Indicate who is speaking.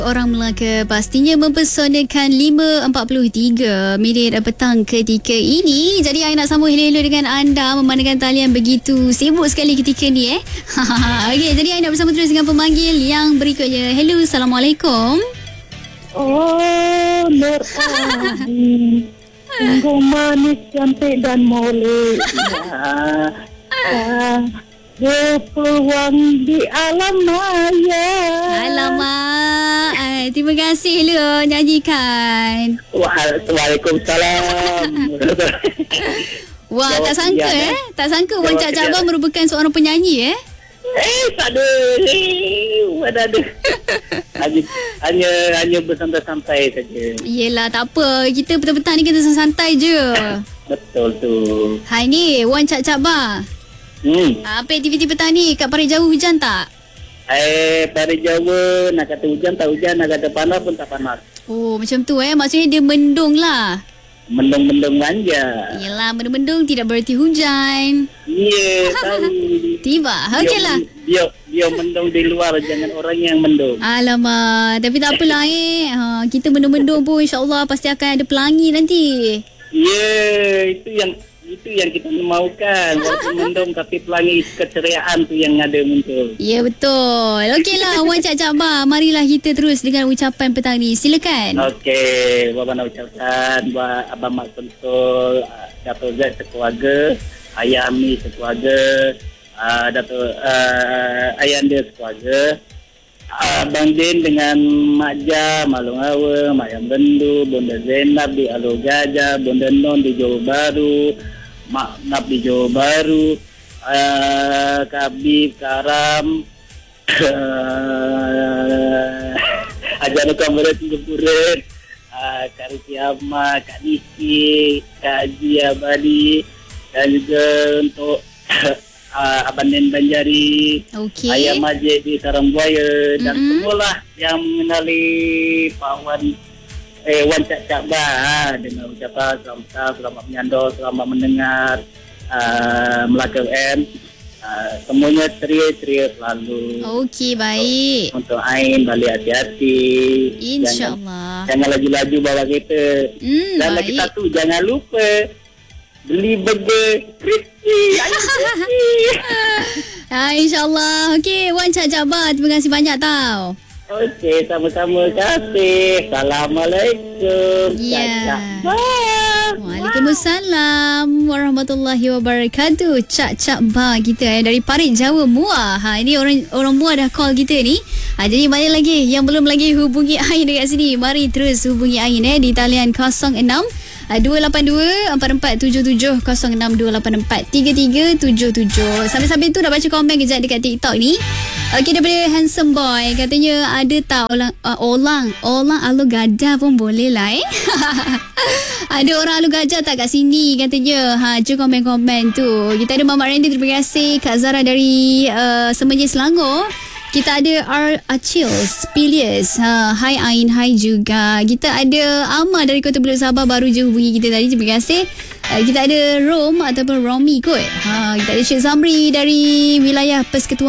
Speaker 1: Orang Melaka pastinya mempesonakan 5.43 minit petang ketika ini. Jadi saya nak sambung hello-hello dengan anda memandangkan talian begitu sibuk sekali ketika ni Okey, jadi saya nak bersama terus dengan pemanggil yang berikutnya. Hello, Assalamualaikum.
Speaker 2: Oh, Nur Adi, sungguh manis, cantik dan molek. Berpeluang di alam maya.
Speaker 1: Alamak, terima kasih lu nyanyikan.
Speaker 2: Waalaikumsalam.
Speaker 1: Wah, tak sangka tak sangka Wan Cak Cabar merupakan seorang penyanyi
Speaker 2: Tak ada. Mana ada. Hanya bersantai-santai saja.
Speaker 1: Yelah, tak apa. Kita petang-petang ni kita santai je.
Speaker 2: Betul tu.
Speaker 1: Hai ni, Wan Cak Cabar. Apa aktiviti petang ni? Kat Parit Jawa hujan tak?
Speaker 2: Parit Jawa nak kata hujan tak hujan, nak kata panas pun tak panas.
Speaker 1: Oh, macam tu Maksudnya dia mendung lah.
Speaker 2: Mendung-mendung manja.
Speaker 1: Yelah, mendung-mendung tidak berarti hujan.
Speaker 2: Ya, tahu.
Speaker 1: Tiba. Okeylah.
Speaker 2: Dia mendung di luar, jangan orang yang mendung.
Speaker 1: Alamak, tapi tak apalah kita mendung-mendung pun insya-Allah pasti akan ada pelangi nanti.
Speaker 2: Ya, itu yang kita mahukan. Walaupun mendung tapi pelangi keceriaan tu yang ada muncul.
Speaker 1: Ya, betul. Okeylah Wan Cak Cabar, marilah kita terus dengan ucapan petang ni. Silakan.
Speaker 2: Okey, Bapa nak ucapkan buat Abang Mak Sentul, Dato' Z sekeluarga, Ayah Ami sekeluarga, Dato' Ayanda sekeluarga, Abang Din dengan Mak Ja, Mak Long Awa, Mak Yang Bendu, Bunda Zainab di Alor Gajah, Bunda Non di Johor Bahru, Mak Nap di Johor Bahru, Kak Habib, Kak Aram, Ajar Nukam Berat Singapura, Kak Ruki Ahmad, Kak Nisi, Kak Haji Abadi, dan juga untuk Abang Nen Banjari, Ayah Majid di Sarangbuaya, dan semualah yang mengenali Pak Wan Cak Cabar dengan ucapan selamat menyandor, selamat mendengar Melaka FM. Semuanya ceria-ceria selalu.
Speaker 1: Okey, baik.
Speaker 2: Untuk Ain balik hati-hati.
Speaker 1: InsyaAllah.
Speaker 2: Jangan laju-laju bawa kereta. Dan lagi
Speaker 1: baik.
Speaker 2: satu, jangan lupa beli burger crispy. Ayam crispy.
Speaker 1: InsyaAllah. Okey, Wan Cak Cabar, terima kasih banyak tau.
Speaker 2: Okey, sama-sama. Kasih. Assalamualaikum.
Speaker 1: Ya.
Speaker 2: Bye.
Speaker 1: Waalaikumsalam warahmatullahi wabarakatuh. Cak Bar kita dari Parit Jawa Muar. Ini orang Muar dah call kita ni. Jadi banyak lagi yang belum lagi hubungi Ain dekat sini. Mari terus hubungi Ain di talian 06 282 4477 06 284 3377. Sambil-sambil tu nak baca komen kejap dekat TikTok ni. Okey, daripada Handsome Boy katanya ada tak orang Alor Gajah pun boleh lah Ada orang Alor Gajah tak kat sini katanya. Cuba komen-komen tu. Kita ada Mamat Randy, terima kasih. Kak Zara dari Semenyi Selangor. Kita ada Achilles Pilius. Hai Ain, hai juga. Kita ada Amar dari Kota Belud Sabah, baru je hubungi kita tadi. Terima kasih. Kita ada Rom ataupun Romi kot. Kita ada Syed Zamri dari wilayah Persekutuan